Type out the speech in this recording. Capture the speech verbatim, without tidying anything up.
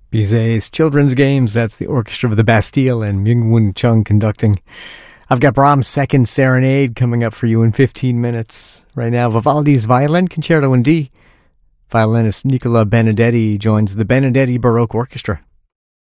Bizet's Children's Games, that's the Orchestra of the Bastille and Myung-Whun Chung conducting. I've got Brahms' Second Serenade coming up for you in fifteen minutes. Right now, Vivaldi's Violin Concerto in D. Violinist Nicola Benedetti joins the Benedetti Baroque Orchestra.